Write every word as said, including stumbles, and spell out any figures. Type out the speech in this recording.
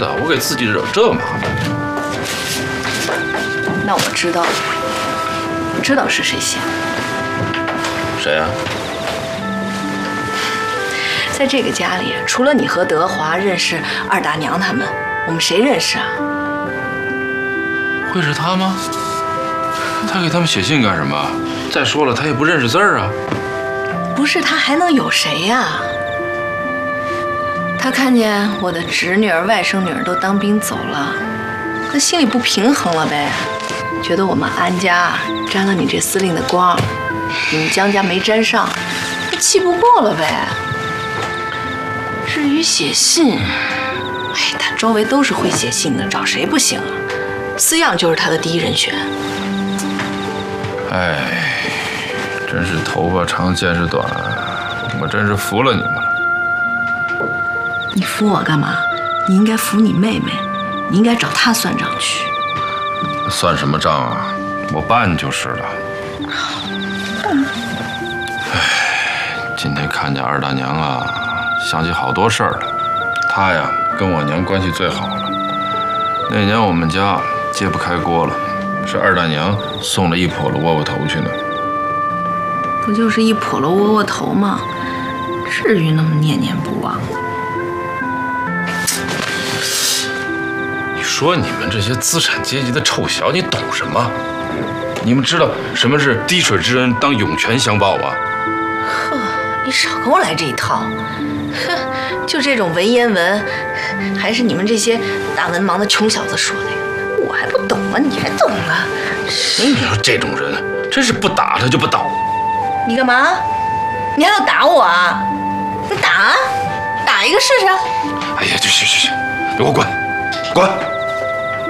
的，我给自己惹这麻烦。 那我知道了，我知道是谁先。 谁呀、啊？ 在这个家里，除了你和德华认识二大娘他们，我们谁认识啊？ 会是他吗？他给他们写信干什么？再说了，他也不认识字儿啊。 不是他还能有谁呀？他看见我的侄女儿、外甥女儿都当兵走了，他心里不平衡了呗，觉得我们安家沾了你这司令的光，你们江家没沾上，他气不过了呗。至于写信，哎，他周围都是会写信的，找谁不行啊？思样就是他的第一人选。 哎，真是头发长见识短，我真是服了你们了。 你服我干嘛？你应该服你妹妹，你应该找她算账去。 算什么账啊？我办就是了。哎，今天看见二大娘啊，想起好多事儿了。她呀，跟我娘关系最好了。那年我们家揭不开锅了，是二大娘送了一笸箩窝窝头去呢。 不就是一笸箩窝窝头吗？至于那么念念不忘？ 你说你们这些资产阶级的臭小，你懂什么？你们知道什么是滴水之恩当涌泉相报啊？ 呵，你少跟我来这一套。哼，就这种文言文，还是你们这些大文盲的穷小子说的呀？我还不懂吗？你还懂啊？ 你说这种人，真是不打他就不倒。 你干嘛？你还要打我啊？你打啊，打一个试试。 哎呀，去去去去，给我滚，滚！